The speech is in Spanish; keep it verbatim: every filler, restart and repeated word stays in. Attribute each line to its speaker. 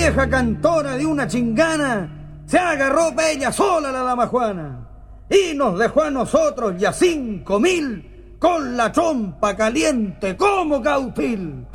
Speaker 1: vieja cantora de una chingana se agarró bella sola la dama Juana y nos dejó a nosotros ya cinco mil con la trompa caliente como cautil.